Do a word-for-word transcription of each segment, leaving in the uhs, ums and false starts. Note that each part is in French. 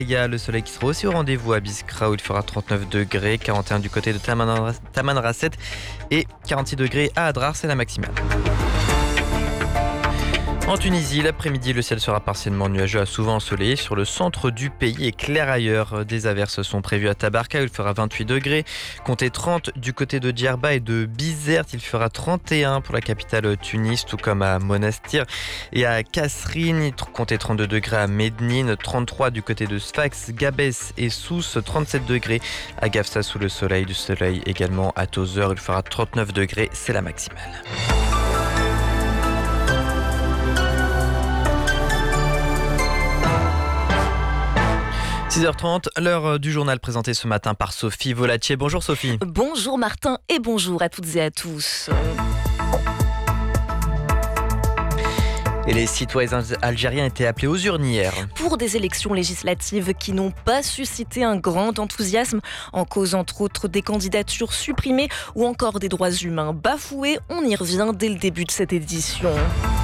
Il y a le soleil qui sera aussi au rendez-vous à Biskra où il fera trente-neuf degrés, quarante et un du côté de Tamanrasset et quarante-six degrés à Adrar, c'est la maximale. En Tunisie, l'après-midi, le ciel sera partiellement nuageux à souvent ensoleillé sur le centre du pays et clair ailleurs. Des averses sont prévues à Tabarka où il fera vingt-huit degrés, comptez trente du côté de Djerba et de Bizerte, il fera trente et un pour la capitale Tunis, tout comme à Monastir et à Kasserine, comptez trente-deux degrés à Mednine, trente-trois du côté de Sfax, Gabès et Sousse, trente-sept degrés à Gafsa sous le soleil, du soleil également à Tozeur, il fera trente-neuf degrés, c'est la maximale. six heures trente, l'heure du journal présenté ce matin par Sophie Volatier. Bonjour Sophie. Bonjour Martin et bonjour à toutes et à tous. Et les citoyens algériens étaient appelés aux urnes hier. Pour des élections législatives qui n'ont pas suscité un grand enthousiasme, en cause entre autres des candidatures supprimées ou encore des droits humains bafoués, on y revient dès le début de cette édition.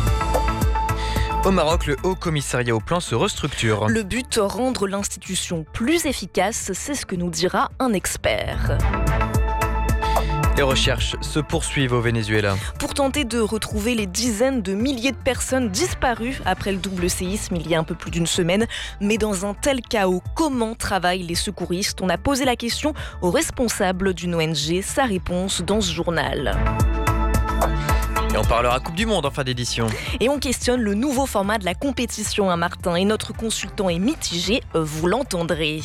Au Maroc, le Haut Commissariat au Plan se restructure. Le but, rendre l'institution plus efficace, c'est ce que nous dira un expert. Les recherches se poursuivent au Venezuela. Pour tenter de retrouver les dizaines de milliers de personnes disparues après le double séisme il y a un peu plus d'une semaine. Mais dans un tel chaos, comment travaillent les secouristes ? On a posé la question aux responsables d'une O N G. Sa réponse dans ce journal. Et on parlera Coupe du Monde en fin d'édition. Et on questionne le nouveau format de la compétition, hein, Martin. Et notre consultant est mitigé, vous l'entendrez.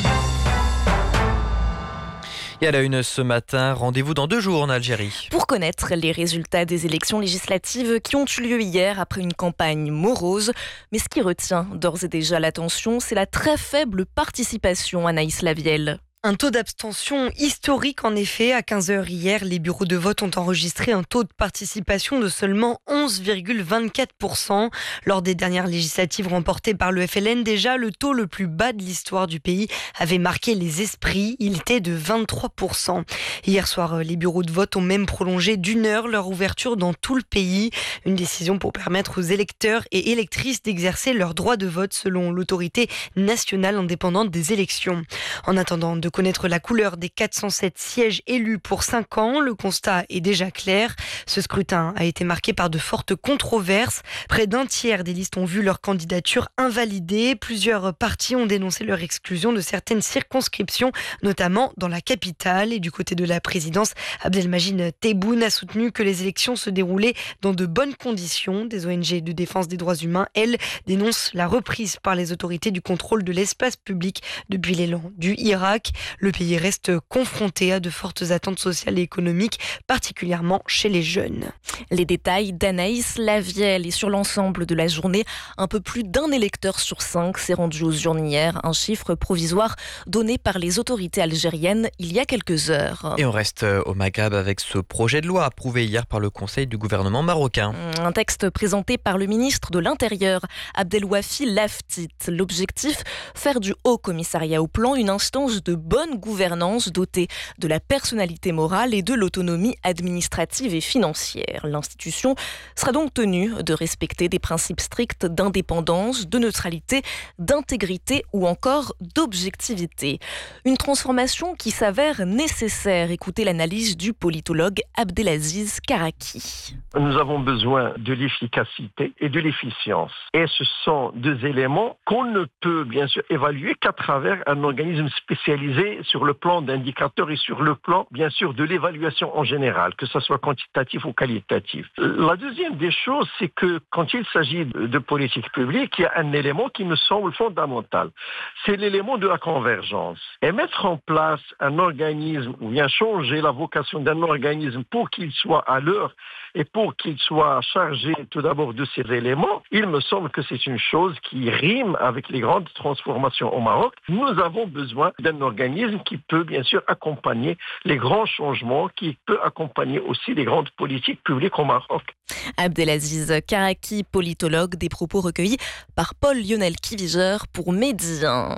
Et à la une ce matin, rendez-vous dans deux jours en Algérie. Pour connaître les résultats des élections législatives qui ont eu lieu hier après une campagne morose. Mais ce qui retient d'ores et déjà l'attention, c'est la très faible participation, Anaïs Lavielle. Un taux d'abstention historique en effet. À quinze heures hier, les bureaux de vote ont enregistré un taux de participation de seulement onze virgule vingt-quatre pour cent. Lors des dernières législatives remportées par le F L N, déjà le taux le plus bas de l'histoire du pays avait marqué les esprits. Il était de vingt-trois pour cent. Hier soir, les bureaux de vote ont même prolongé d'une heure leur ouverture dans tout le pays. Une décision pour permettre aux électeurs et électrices d'exercer leur droit de vote selon l'autorité nationale indépendante des élections. En attendant de connaître la couleur des quatre cent sept sièges élus pour cinq ans, le constat est déjà clair. Ce scrutin a été marqué par de fortes controverses. Près d'un tiers des listes ont vu leur candidature invalidée. Plusieurs partis ont dénoncé leur exclusion de certaines circonscriptions, notamment dans la capitale. Et du côté de la présidence, Abdelmajid Tebboune a soutenu que les élections se déroulaient dans de bonnes conditions. Des O N G de défense des droits humains, elles, dénoncent la reprise par les autorités du contrôle de l'espace public depuis l'élan du Irak. Le pays reste confronté à de fortes attentes sociales et économiques, particulièrement chez les jeunes. Les détails d'Anaïs Lavielle. Et sur l'ensemble de la journée, un peu plus d'un électeur sur cinq s'est rendu aux urnes hier, un chiffre provisoire donné par les autorités algériennes il y a quelques heures. Et on reste au Maghreb avec ce projet de loi approuvé hier par le Conseil du gouvernement marocain. Un texte présenté par le ministre de l'Intérieur, Abdelwafi Laftit. L'objectif, faire du Haut Commissariat au Plan une instance de bonne gouvernance dotée de la personnalité morale et de l'autonomie administrative et financière. L'institution sera donc tenue de respecter des principes stricts d'indépendance, de neutralité, d'intégrité ou encore d'objectivité. Une transformation qui s'avère nécessaire. Écoutez l'analyse du politologue Abdelaziz Karaki. Nous avons besoin de l'efficacité et de l'efficience. Et ce sont deux éléments qu'on ne peut bien sûr évaluer qu'à travers un organisme spécialisé sur le plan d'indicateurs et sur le plan, bien sûr, de l'évaluation en général, que ce soit quantitatif ou qualitatif. La deuxième des choses, c'est que quand il s'agit de politique publique, il y a un élément qui me semble fondamental. C'est l'élément de la convergence. Et mettre en place un organisme, ou bien changer la vocation d'un organisme pour qu'il soit à l'heure et pour qu'il soit chargé tout d'abord de ces éléments, il me semble que c'est une chose qui rime avec les grandes transformations au Maroc. Nous avons besoin d'un organisme qui peut bien sûr accompagner les grands changements, qui peut accompagner aussi les grandes politiques publiques au Maroc. Abdelaziz Karaki, politologue, des propos recueillis par Paul-Lionel Kiviger pour Médien.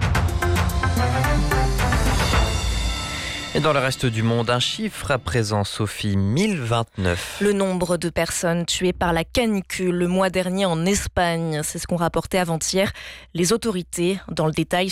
Et dans le reste du monde, un chiffre à présent, Sophie, mille vingt-neuf. Le nombre de personnes tuées par la canicule le mois dernier en Espagne, c'est ce qu'ont rapporté avant-hier les autorités. Dans le détail,